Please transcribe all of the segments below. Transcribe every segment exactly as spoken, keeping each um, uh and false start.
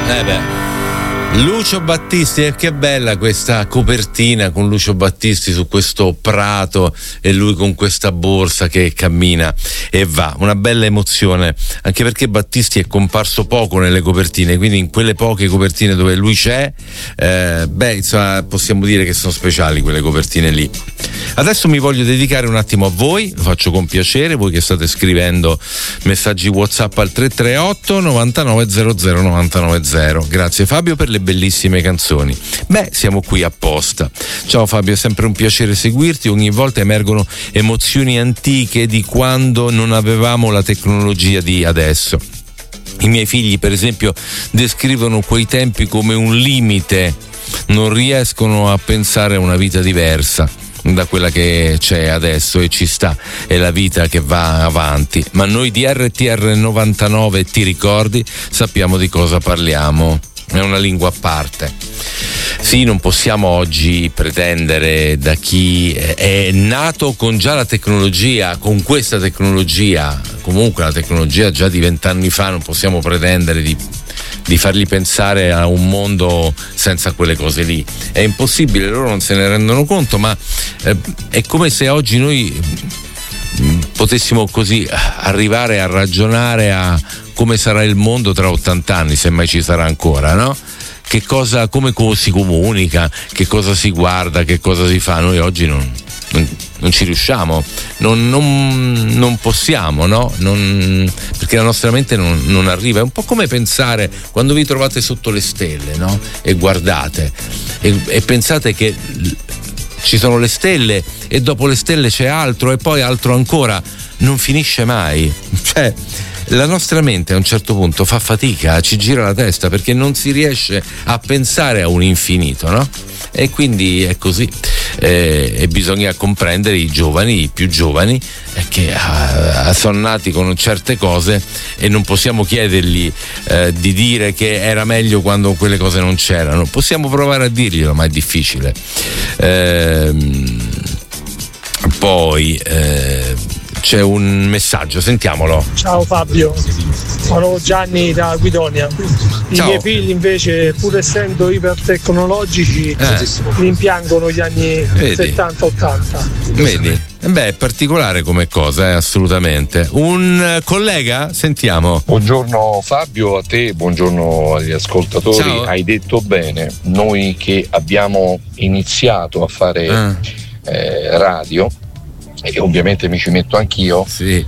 Eh beh. Lucio Battisti, e che bella questa copertina con Lucio Battisti su questo prato e lui con questa borsa che cammina e va, una bella emozione, anche perché Battisti è comparso poco nelle copertine, quindi in quelle poche copertine dove lui c'è, eh, beh insomma possiamo dire che sono speciali quelle copertine lì. Adesso mi voglio dedicare un attimo a voi, lo faccio con piacere, voi che state scrivendo messaggi WhatsApp al tre tre otto novantanove zero zero novantanove zero. Grazie Fabio per le bellissime canzoni. Beh, siamo qui apposta. Ciao Fabio, è sempre un piacere seguirti, ogni volta emergono emozioni antiche di quando non avevamo la tecnologia di adesso. I miei figli, per esempio, descrivono quei tempi come un limite, non riescono a pensare a una vita diversa da quella che c'è adesso e ci sta, è la vita che va avanti, ma noi di R T R novantanove, ti ricordi, sappiamo di cosa parliamo, è una lingua a parte. Sì, non possiamo oggi pretendere da chi è nato con già la tecnologia, con questa tecnologia, comunque la tecnologia già di vent'anni fa, non possiamo pretendere di di fargli pensare a un mondo senza quelle cose lì. È impossibile, loro non se ne rendono conto, ma eh, è come se oggi noi mh, potessimo così arrivare a ragionare a come sarà il mondo tra ottanta anni, se mai ci sarà ancora, no? Che cosa, come si comunica, che cosa si guarda, che cosa si fa. Noi oggi non, non, non ci riusciamo, non, non, non possiamo, no? Non, perché la nostra mente non, non arriva. È un po' come pensare quando vi trovate sotto le stelle, no? E guardate e, e pensate che ci sono le stelle e dopo le stelle c'è altro e poi altro ancora, non finisce mai. Cioè, la nostra mente a un certo punto fa fatica, ci gira la testa perché non si riesce a pensare a un infinito, no? E quindi è così, eh, e bisogna comprendere i giovani, i più giovani, eh, che ah, sono nati con certe cose e non possiamo chiedergli eh, di dire che era meglio quando quelle cose non c'erano. Possiamo provare a dirglielo, ma è difficile. Ehm, poi eh, c'è un messaggio, sentiamolo. Ciao Fabio, sono Gianni da Guidonia. I Ciao. miei figli invece, pur essendo ipertecnologici, Eh. rimpiangono gli anni Vedi. settanta ottanta. Vedi? Beh, è particolare come cosa, eh, assolutamente. Un eh, collega? Sentiamo. Buongiorno Fabio, a te, buongiorno agli ascoltatori. Ciao. Hai detto bene, noi che abbiamo iniziato a fare Ah. eh, radio, e ovviamente mi ci metto anch'io, Sì.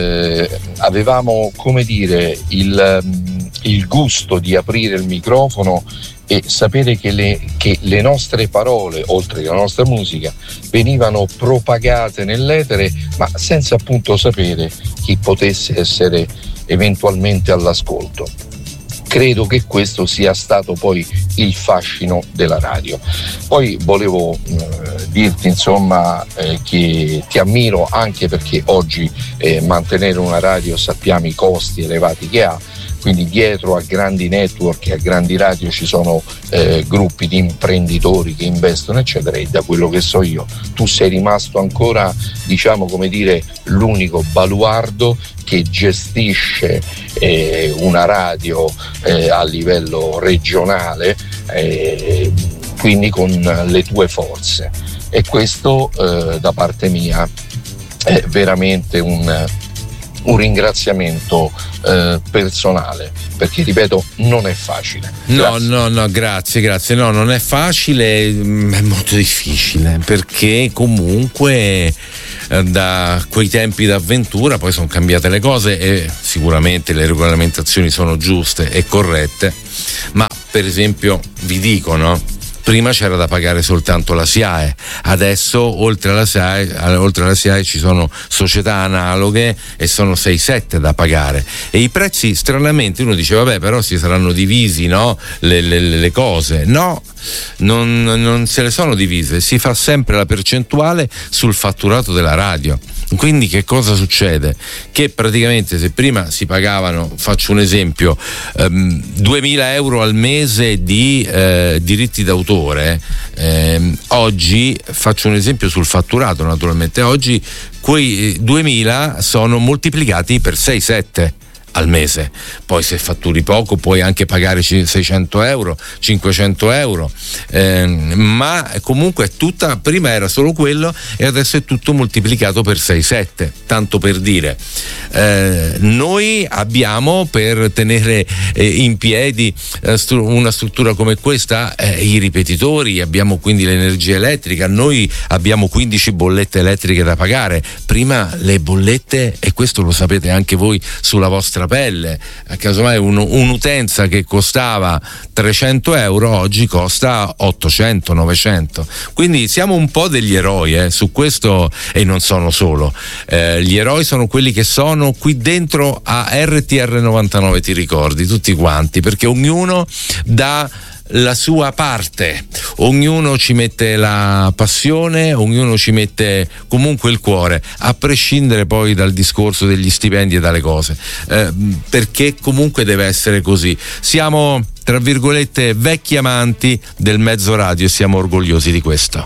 eh, avevamo, come dire, il, il gusto di aprire il microfono e sapere che le, che le nostre parole, oltre che la nostra musica, venivano propagate nell'etere, ma senza appunto sapere chi potesse essere eventualmente all'ascolto. Credo che questo sia stato poi il fascino della radio. Poi volevo eh, dirti insomma eh, che ti ammiro anche perché oggi eh, mantenere una radio sappiamo i costi elevati che ha, quindi dietro a grandi network e a grandi radio ci sono eh, gruppi di imprenditori che investono eccetera, e da quello che so io tu sei rimasto ancora, diciamo, come dire, l'unico baluardo che gestisce eh, una radio eh, a livello regionale, eh, quindi con le tue forze, e questo eh, da parte mia è veramente un un ringraziamento eh, personale, perché ripeto non è facile. No, Grazie. no, no, grazie, grazie. No, non è facile, è molto difficile, perché comunque eh, da quei tempi d'avventura poi sono cambiate le cose e sicuramente le regolamentazioni sono giuste e corrette, ma per esempio vi dico, no? Prima c'era da pagare soltanto la S I A E, adesso oltre alla S I A E, oltre alla S I A E ci sono società analoghe e sono sei sette da pagare, e i prezzi stranamente uno dice vabbè però si saranno divisi, no? le, le, le cose, no, non, non se le sono divise, si fa sempre la percentuale sul fatturato della radio. Quindi che cosa succede? Che praticamente se prima si pagavano, faccio un esempio, ehm, duemila euro al mese di eh, diritti d'autore, ehm, oggi, faccio un esempio sul fatturato naturalmente, oggi quei duemila sono moltiplicati per sei sette. al mese. Poi se fatturi poco puoi anche pagare seicento euro, cinquecento euro, eh, ma comunque è tutta, prima era solo quello e adesso è tutto moltiplicato per sei sette, tanto per dire. Eh, noi abbiamo, per tenere eh, in piedi eh, stru- una struttura come questa, eh, i ripetitori, abbiamo quindi l'energia elettrica, noi abbiamo quindici bollette elettriche da pagare. Prima le bollette, e questo lo sapete anche voi sulla vostra pelle, casomai un, un'utenza che costava trecento euro oggi costa ottocento novecento, quindi siamo un po' degli eroi eh, su questo, e non sono solo, eh, gli eroi sono quelli che sono qui dentro a R T R novantanove, ti ricordi, tutti quanti, perché ognuno dà la sua parte, ognuno ci mette la passione, ognuno ci mette comunque il cuore, a prescindere poi dal discorso degli stipendi e dalle cose, eh, perché comunque deve essere così. Siamo, tra virgolette, vecchi amanti del mezzo radio e siamo orgogliosi di questo.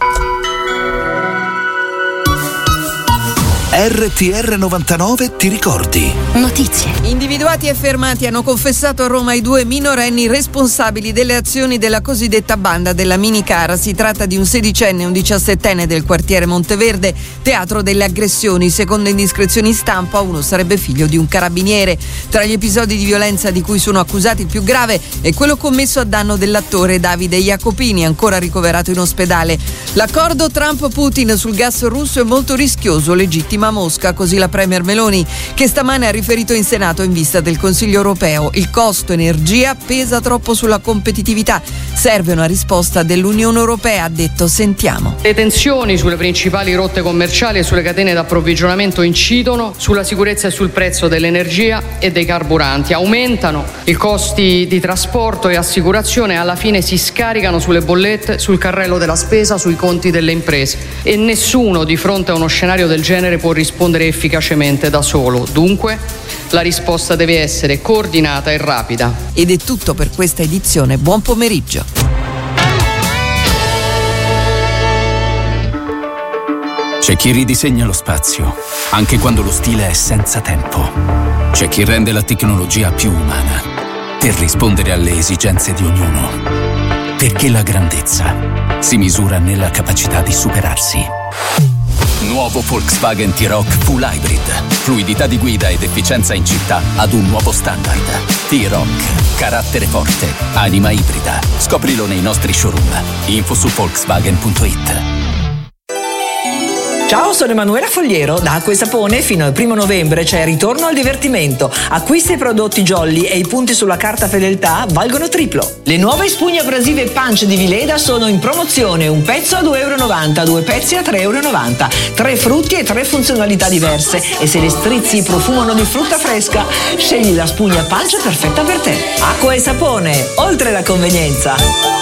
R T R novantanove ti ricordi. Notizie. Individuati e fermati hanno confessato a Roma i due minorenni responsabili delle azioni della cosiddetta banda della minicar. Si tratta di un sedicenne e un diciassettenne del quartiere Monteverde, teatro delle aggressioni. Secondo indiscrezioni stampa, uno sarebbe figlio di un carabiniere. Tra gli episodi di violenza di cui sono accusati, il più grave è quello commesso a danno dell'attore Davide Jacopini, ancora ricoverato in ospedale. L'accordo Trump-Putin sul gas russo è molto rischioso, legittima Mosca, così la premier Meloni, che stamane ha riferito in Senato in vista del Consiglio europeo. Il costo energia pesa troppo sulla competitività, serve una risposta dell'Unione Europea, ha detto. Sentiamo. Le tensioni sulle principali rotte commerciali e sulle catene d'approvvigionamento incidono sulla sicurezza e sul prezzo dell'energia e dei carburanti, aumentano i costi di trasporto e assicurazione e alla fine si scaricano sulle bollette, sul carrello della spesa, sui conti delle imprese, e nessuno di fronte a uno scenario del genere può rispondere efficacemente da solo. Dunque la risposta deve essere coordinata e rapida. Ed è tutto per questa edizione. Buon pomeriggio. C'è chi ridisegna lo spazio, anche quando lo stile è senza tempo. C'è chi rende la tecnologia più umana, per rispondere alle esigenze di ognuno. Perché la grandezza si misura nella capacità di superarsi. Nuovo Volkswagen T-Roc Full Hybrid. Fluidità di guida ed efficienza in città ad un nuovo standard. T-Roc. Carattere forte. Anima ibrida. Scoprilo nei nostri showroom. Info su volkswagen punto it. Ciao, sono Emanuela Fogliero. Da Acqua e Sapone fino al primo novembre c'è Ritorno al divertimento. Acquista i prodotti Jolly e i punti sulla carta fedeltà valgono triplo. Le nuove spugne abrasive Punch di Vileda sono in promozione. Un pezzo a due euro e novanta, due pezzi a tre euro e novanta. Tre frutti e tre funzionalità diverse. E se le strizzi profumano di frutta fresca, scegli la spugna Punch perfetta per te. Acqua e Sapone, oltre la convenienza.